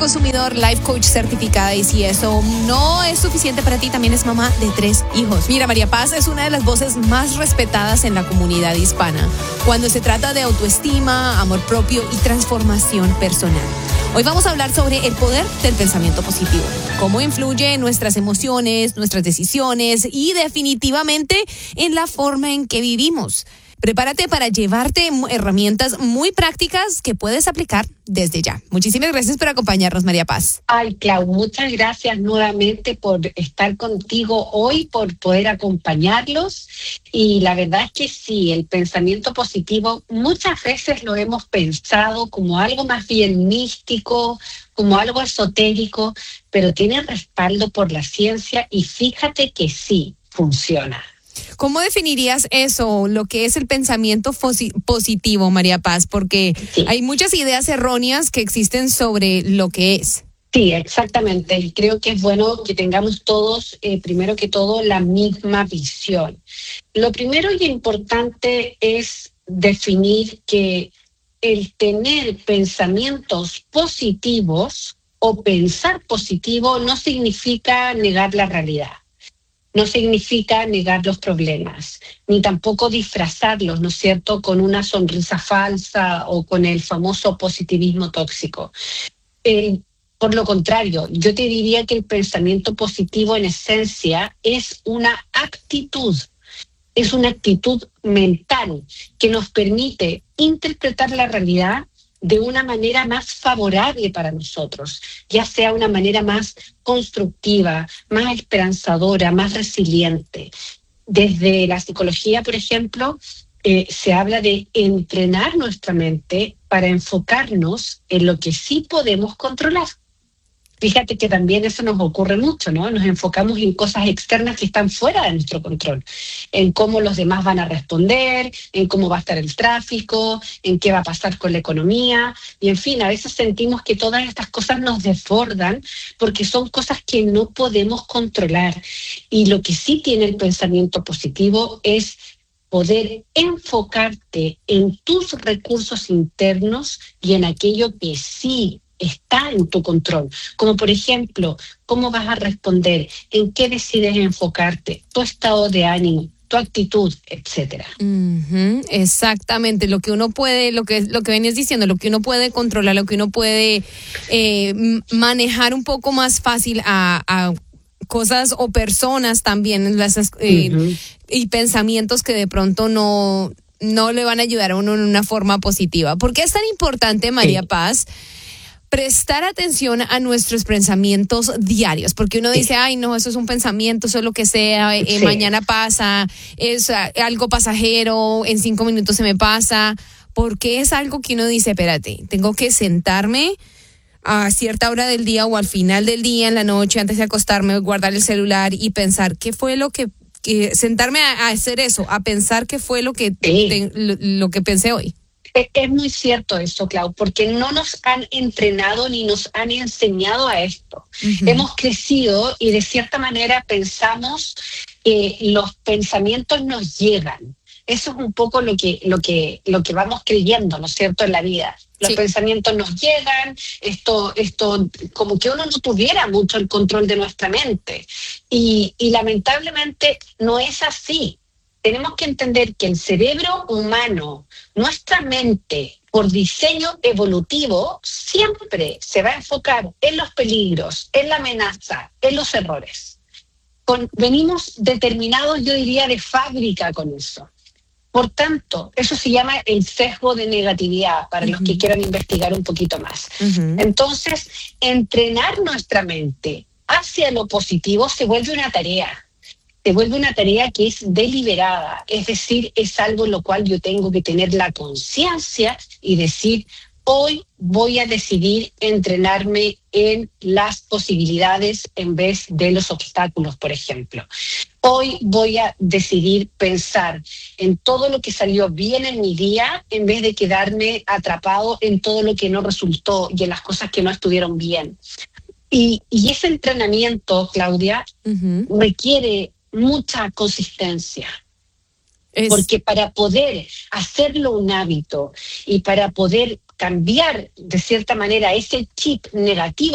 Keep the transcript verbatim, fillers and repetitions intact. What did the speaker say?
consumidor, life coach certificada, y si eso no es suficiente para ti, también es mamá de tres hijos. Mira, María Paz es una de las voces más respetadas en la comunidad hispana cuando se trata de autoestima, amor propio y transformación personal. Hoy vamos a hablar sobre el poder del pensamiento positivo, cómo influye en nuestras emociones, nuestras decisiones y definitivamente en la forma en que vivimos. Prepárate para llevarte herramientas muy prácticas que puedes aplicar desde ya. Muchísimas gracias por acompañarnos, María Paz. Ay, Clau, muchas gracias nuevamente por estar contigo hoy, por poder acompañarlos. Y la verdad es que sí, el pensamiento positivo muchas veces lo hemos pensado como algo más bien místico, como algo esotérico, pero tiene respaldo por la ciencia y fíjate que sí, funciona. ¿Cómo definirías eso, lo que es el pensamiento fosi- positivo, María Paz? Porque sí, hay muchas ideas erróneas que existen sobre lo que es. Sí, exactamente. Y creo que es bueno que tengamos todos, eh, primero que todo, la misma visión. Lo primero y importante es definir que el tener pensamientos positivos o pensar positivo no significa negar la realidad. No significa negar los problemas, ni tampoco disfrazarlos, ¿no es cierto?, con una sonrisa falsa o con el famoso positivismo tóxico. Eh, por lo contrario, yo te diría que el pensamiento positivo en esencia es una actitud, es una actitud mental que nos permite interpretar la realidad de una manera más favorable para nosotros, ya sea una manera más constructiva, más esperanzadora, más resiliente. Desde la psicología, por ejemplo, eh, se habla de entrenar nuestra mente para enfocarnos en lo que sí podemos controlar. Fíjate que también eso nos ocurre mucho, ¿no? Nos enfocamos en cosas externas que están fuera de nuestro control, en cómo los demás van a responder, en cómo va a estar el tráfico, en qué va a pasar con la economía, y en fin, a veces sentimos que todas estas cosas nos desbordan porque son cosas que no podemos controlar. Y lo que sí tiene el pensamiento positivo es poder enfocarte en tus recursos internos y en aquello que sí está en tu control, como por ejemplo, cómo vas a responder, en qué decides enfocarte, tu estado de ánimo, tu actitud, etcétera. Uh-huh, exactamente, lo que uno puede, lo que lo que venías diciendo, lo que uno puede controlar, lo que uno puede eh, manejar un poco más fácil a, a cosas o personas también, las, eh, uh-huh. y pensamientos que de pronto no, no le van a ayudar a uno en una forma positiva. ¿Por qué es tan importante, María sí. Paz, prestar atención a nuestros pensamientos diarios? Porque uno dice, ay, no, eso es un pensamiento, eso es lo que sea, eh, sí. mañana pasa, es uh, algo pasajero, en cinco minutos se me pasa. Porque es algo que uno dice, espérate, tengo que sentarme a cierta hora del día o al final del día, en la noche, antes de acostarme, guardar el celular y pensar qué fue lo que, que sentarme a, a hacer eso, a pensar qué fue lo que, sí. te, lo, lo que pensé hoy. Es muy cierto eso, Clau, porque no nos han entrenado ni nos han enseñado a esto. Uh-huh. Hemos crecido y de cierta manera pensamos que los pensamientos nos llegan. Eso es un poco lo que, lo que, lo que vamos creyendo, ¿no es cierto?, en la vida. Los sí. pensamientos nos llegan, esto, esto, como que uno no tuviera mucho el control de nuestra mente. Y, y lamentablemente no es así. Tenemos que entender que el cerebro humano, nuestra mente, por diseño evolutivo, siempre se va a enfocar en los peligros, en la amenaza, en los errores. Con, venimos determinados, yo diría, de fábrica con eso. Por tanto, eso se llama el sesgo de negatividad, para uh-huh. los que quieran investigar un poquito más. Uh-huh. Entonces, entrenar nuestra mente hacia lo positivo se vuelve una tarea. Se vuelve una tarea que es deliberada, es decir, es algo en lo cual yo tengo que tener la conciencia y decir, hoy voy a decidir entrenarme en las posibilidades en vez de los obstáculos, por ejemplo. Hoy voy a decidir pensar en todo lo que salió bien en mi día en vez de quedarme atrapado en todo lo que no resultó y en las cosas que no estuvieron bien. Y, y ese entrenamiento, Claudia, uh-huh. requiere mucha consistencia. Es... Porque para poder hacerlo un hábito y para poder cambiar de cierta manera ese chip negativo